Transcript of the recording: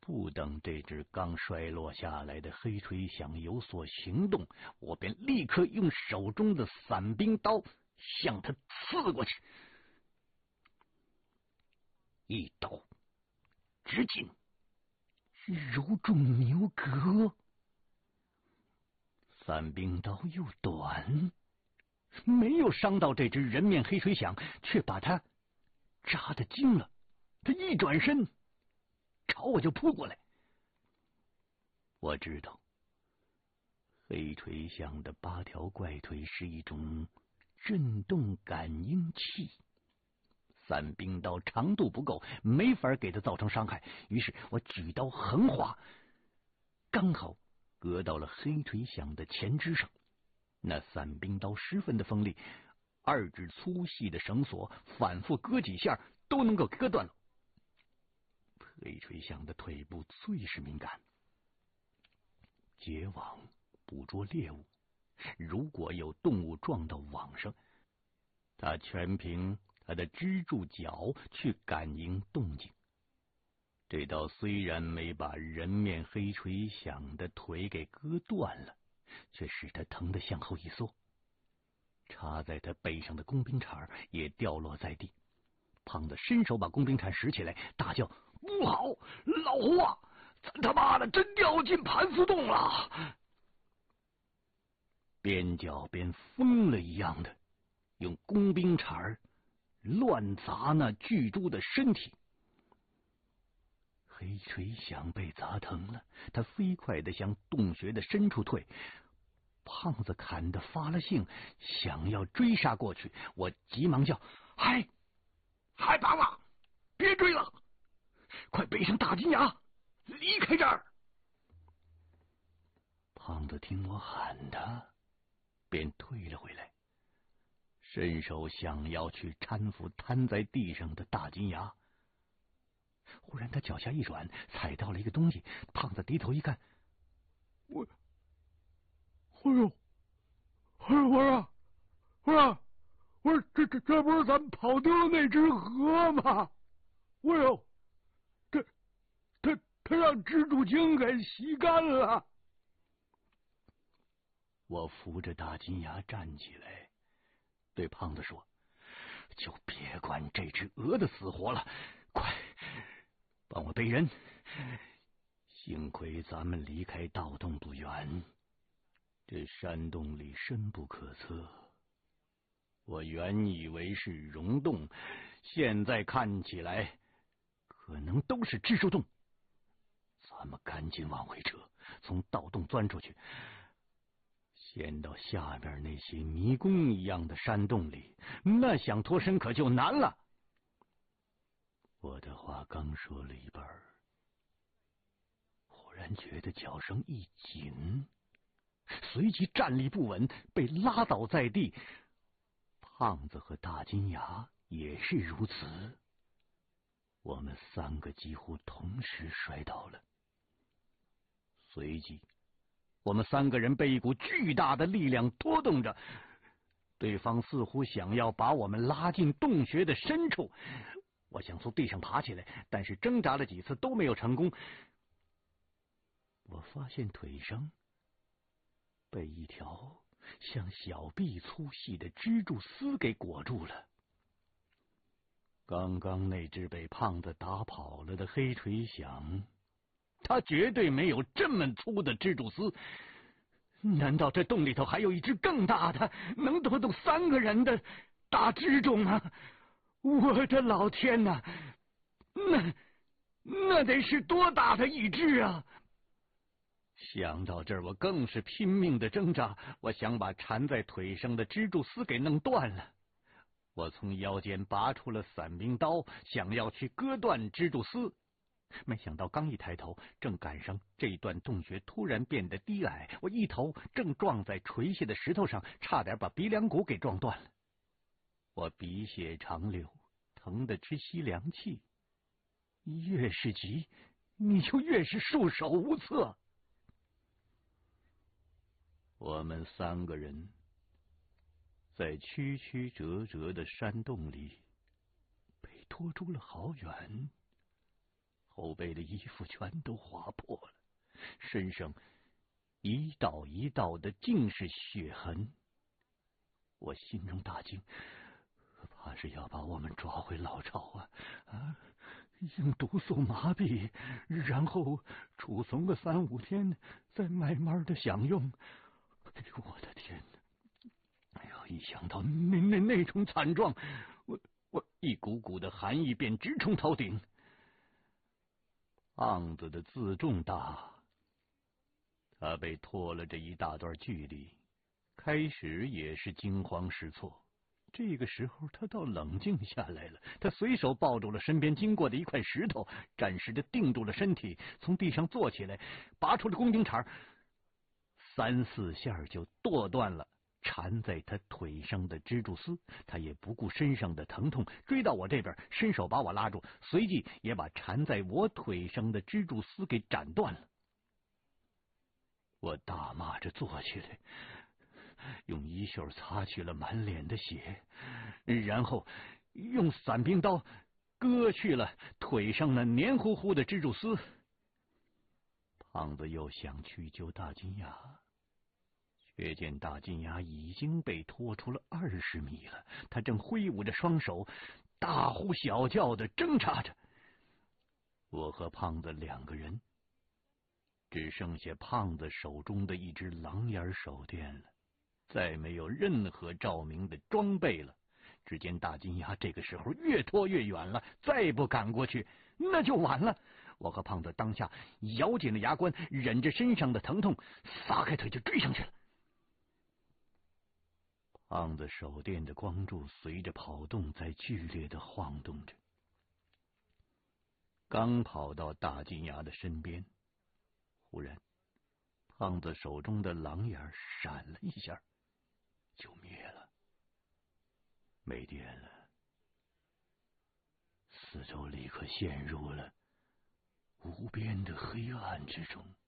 不等这只刚摔落下来的黑锤响有所行动，我便立刻用手中的伞兵刀向他刺过去，一刀直进，如中牛革。伞兵刀又短，没有伤到这只人面黑水响，却把它扎得精了。他一转身朝我就扑过来。我知道黑锤响的8条怪腿是一种震动感应器，伞兵刀长度不够，没法给他造成伤害，于是我举刀横划，刚好割到了黑锤响的前肢上。那伞兵刀十分的锋利，2指粗细的绳索反复割几下都能够割断了。黑锤响的腿部最是敏感，结网捕捉猎物，如果有动物撞到网上，它全凭它的支柱脚去感应动静。这刀虽然没把人面黑锤响的腿给割断了，却使他疼得向后一缩，插在他背上的工兵铲也掉落在地。胖子伸手把工兵铲拾起来，大叫：“不好，老胡啊，咱他妈的真掉进盘丝洞了！”边叫边疯了一样的用工兵铲乱砸那巨猪的身体。黑锤响被砸疼了，他飞快地向洞穴的深处退。胖子砍得发了性，想要追杀过去，我急忙叫：“嗨，胖子，别追了，快背上大金牙，离开这儿！”胖子听我喊他，便退了回来，伸手想要去搀扶瘫在地上的大金牙。忽然他脚下一软，踩到了一个东西。胖子低头一看，我说这不是咱们跑丢的那只鹅吗？他让蜘蛛精给吸干了。我扶着大金牙站起来，对胖子说：“就别管这只鹅的死活了，快帮我背人。幸亏咱们离开盗洞不远，这山洞里深不可测。我原以为是溶洞，现在看起来可能都是蜘蛛洞。咱们赶紧往回撤，从盗洞钻出去，陷到下面那些迷宫一样的山洞里，那想脱身可就难了。”我的话刚说了一半，忽然觉得脚声一紧，随即站立不稳，被拉倒在地。胖子和大金牙也是如此，我们3个几乎同时摔倒了。随即我们3个人被一股巨大的力量拖动着，对方似乎想要把我们拉进洞穴的深处。我想从地上爬起来，但是挣扎了几次都没有成功。我发现腿上被一条像小臂粗细的蜘蛛丝给裹住了。刚刚那只被胖子打跑了的黑锤响，他绝对没有这么粗的蜘蛛丝。难道这洞里头还有一只更大的，能拖动3个人的大蜘蛛吗？我的老天哪，那得是多大的一只啊！想到这儿，我更是拼命的挣扎，我想把缠在腿上的蜘蛛丝给弄断了。我从腰间拔出了伞兵刀，想要去割断蜘蛛丝，没想到刚一抬头，正赶上这段洞穴突然变得低矮，我一头正撞在垂下的石头上，差点把鼻梁骨给撞断了。我鼻血长流，疼得直吸凉气。越是急，你就越是束手无策。我们3个人在曲曲折折的山洞里被拖出了好远， 后背的衣服全都划破了，身上一道一道的尽是血痕。我心中大惊，怕是要把我们抓回老巢用毒素麻痹，然后储存个3、5天，再慢慢的享用。我的天哪！哎呀，一想到那种惨状，我一股股的寒意便直冲头顶。胖子的自重大，他被拖了这一大段距离，开始也是惊慌失措。这个时候他倒冷静下来了，他随手抱住了身边经过的一块石头，暂时的定住了身体，从地上坐起来，拔出了工兵铲，3、4下就剁断了缠在他腿上的蜘蛛丝。他也不顾身上的疼痛，追到我这边，伸手把我拉住，随即也把缠在我腿上的蜘蛛丝给斩断了。我大骂着坐起来，用衣袖擦去了满脸的血，然后用伞兵刀割去了腿上那黏糊糊的蜘蛛丝。胖子又想去救大金牙，却见大金牙已经被拖出了20米了，他正挥舞着双手，大呼小叫的挣扎着。我和胖子2个人，只剩下胖子手中的一只狼眼手电了，再没有任何照明的装备了。只见大金牙这个时候越拖越远了，再不赶过去那就晚了。我和胖子当下咬紧了牙关，忍着身上的疼痛，撒开腿就追上去了。胖子手电的光柱随着跑动在剧烈的晃动着。刚跑到大金牙的身边，忽然胖子手中的狼眼闪了一下就灭了，没电了。四周立刻陷入了无边的黑暗之中。